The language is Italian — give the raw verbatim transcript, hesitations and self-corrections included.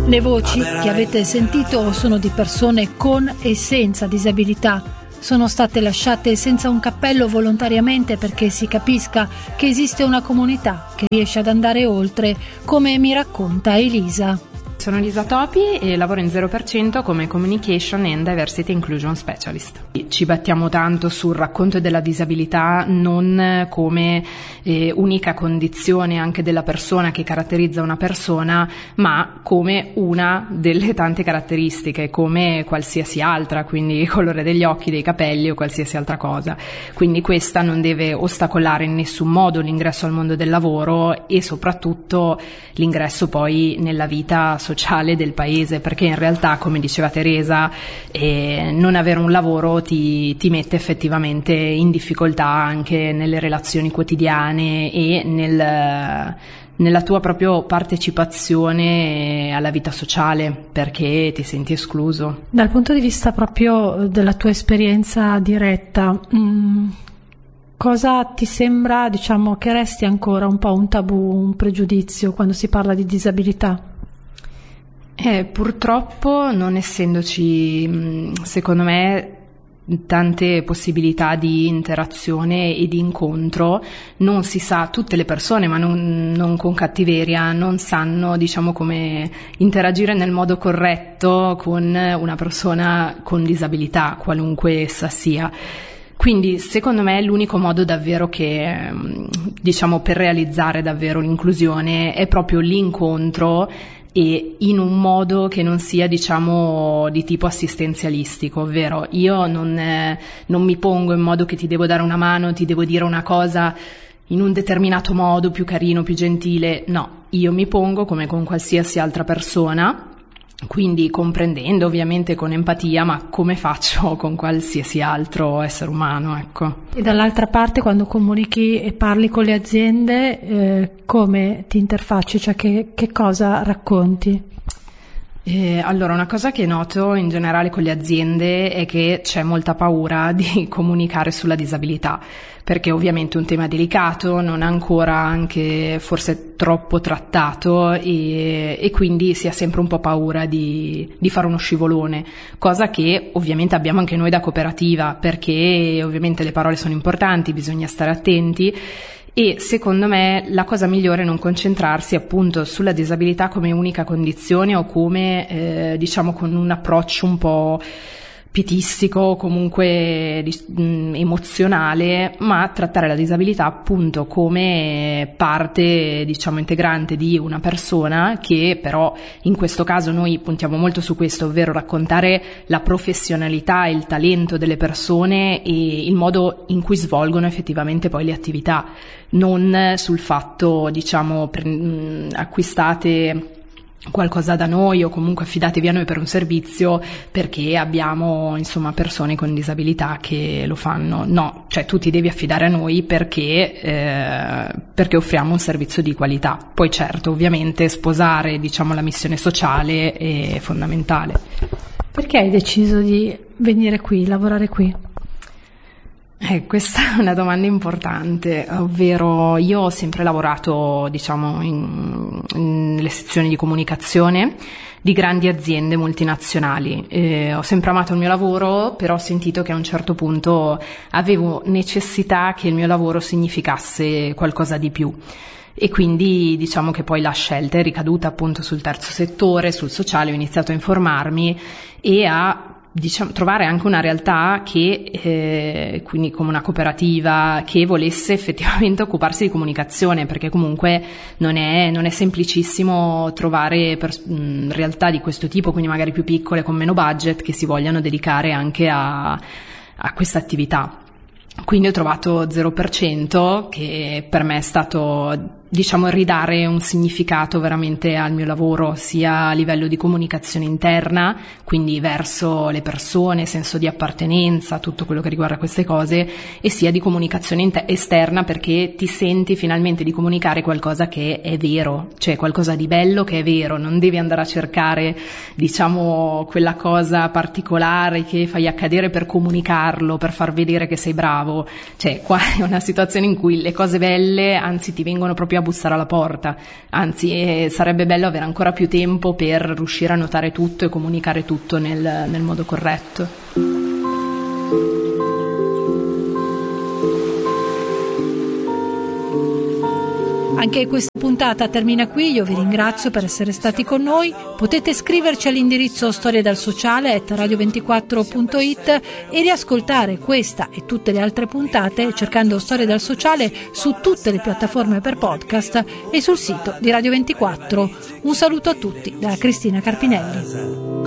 Le voci che avete sentito sono di persone con e senza disabilità. Sono state lasciate senza un cappello volontariamente perché si capisca che esiste una comunità che riesce ad andare oltre, come mi racconta Elisa. Sono Elisa Topi e lavoro in zero per cento come Communication and Diversity Inclusion Specialist. Ci battiamo tanto sul racconto della disabilità non come eh, unica condizione anche della persona che caratterizza una persona, ma come una delle tante caratteristiche, come qualsiasi altra, quindi il colore degli occhi, dei capelli o qualsiasi altra cosa. Quindi questa non deve ostacolare in nessun modo l'ingresso al mondo del lavoro e soprattutto l'ingresso poi nella vita sociale del paese, perché in realtà, come diceva Teresa, eh, non avere un lavoro ti, ti mette effettivamente in difficoltà anche nelle relazioni quotidiane e nel, nella tua proprio partecipazione alla vita sociale, perché ti senti escluso. Dal punto di vista proprio della tua esperienza diretta, mh, cosa ti sembra, diciamo, che resti ancora un po' un tabù, un pregiudizio quando si parla di disabilità? Eh, purtroppo non essendoci, secondo me, tante possibilità di interazione e di incontro, non si sa, tutte le persone, ma non, non con cattiveria, non sanno, diciamo, come interagire nel modo corretto con una persona con disabilità, qualunque essa sia. Quindi secondo me l'unico modo davvero che, diciamo, per realizzare davvero l'inclusione è proprio l'incontro, e in un modo che non sia, diciamo, di tipo assistenzialistico, ovvero io non, eh, non mi pongo in modo che ti devo dare una mano, ti devo dire una cosa in un determinato modo, più carino, più gentile. No, io mi pongo come con qualsiasi altra persona, quindi comprendendo ovviamente con empatia, ma come faccio con qualsiasi altro essere umano, ecco. E dall'altra parte, quando comunichi e parli con le aziende, eh, come ti interfacci, cioè che, che cosa racconti? Eh, allora, una cosa che noto in generale con le aziende è che c'è molta paura di comunicare sulla disabilità, perché ovviamente è un tema delicato, non ancora anche forse troppo trattato e, e quindi si ha sempre un po' paura di, di fare uno scivolone, cosa che ovviamente abbiamo anche noi da cooperativa, perché ovviamente le parole sono importanti, bisogna stare attenti. E secondo me la cosa migliore è non concentrarsi appunto sulla disabilità come unica condizione o come eh, diciamo con un approccio un po' pietistico, comunque mh, emozionale, ma trattare la disabilità appunto come parte, diciamo, integrante di una persona, che però in questo caso noi puntiamo molto su questo, ovvero raccontare la professionalità, il talento delle persone e il modo in cui svolgono effettivamente poi le attività, non sul fatto, diciamo, pre- mh, acquistate qualcosa da noi o comunque affidatevi a noi per un servizio perché abbiamo, insomma, persone con disabilità che lo fanno. No, cioè tu ti devi affidare a noi perché eh, perché offriamo un servizio di qualità. Poi certo, ovviamente sposare, diciamo, la missione sociale è fondamentale. Perché hai deciso di venire qui, lavorare qui? Eh, questa è una domanda importante, ovvero io ho sempre lavorato, diciamo, in, in, nelle sezioni di comunicazione di grandi aziende multinazionali. Eh, ho sempre amato il mio lavoro, però ho sentito che a un certo punto avevo necessità che il mio lavoro significasse qualcosa di più. E quindi diciamo che poi la scelta è ricaduta appunto sul terzo settore, sul sociale. Ho iniziato a informarmi e a diciamo trovare anche una realtà che eh, quindi come una cooperativa che volesse effettivamente occuparsi di comunicazione, perché comunque non è non è semplicissimo trovare per, mh, realtà di questo tipo, quindi magari più piccole con meno budget, che si vogliano dedicare anche a a questa attività. Quindi ho trovato zero per cento, che per me è stato, diciamo, ridare un significato veramente al mio lavoro, sia a livello di comunicazione interna, quindi verso le persone, senso di appartenenza, tutto quello che riguarda queste cose, e sia di comunicazione inter- esterna, perché ti senti finalmente di comunicare qualcosa che è vero, cioè qualcosa di bello che è vero, non devi andare a cercare, diciamo, quella cosa particolare che fai accadere per comunicarlo, per far vedere che sei bravo. Cioè qua è una situazione in cui le cose belle anzi ti vengono proprio a bussare alla porta, anzi eh, sarebbe bello avere ancora più tempo per riuscire a notare tutto e comunicare tutto nel, nel modo corretto. Anche questa puntata termina qui, io vi ringrazio per essere stati con noi. Potete scriverci all'indirizzo storie dal sociale chiocciola radio ventiquattro punto it e riascoltare questa e tutte le altre puntate cercando Storie dal Sociale su tutte le piattaforme per podcast e sul sito di Radio ventiquattro. Un saluto a tutti da Cristina Carpinelli.